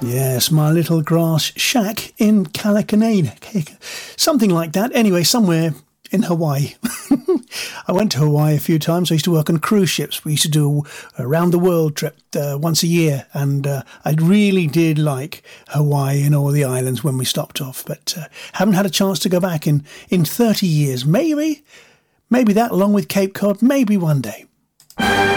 Yes, my little grass shack in Calacanade. Something like that. Anyway, somewhere in Hawaii. I went to Hawaii a few times. I used to work on cruise ships. We used to do a round-the-world trip once a year, and I really did like Hawaii and all the islands when we stopped off, but haven't had a chance to go back in 30 years. Maybe that along with Cape Cod, maybe one day.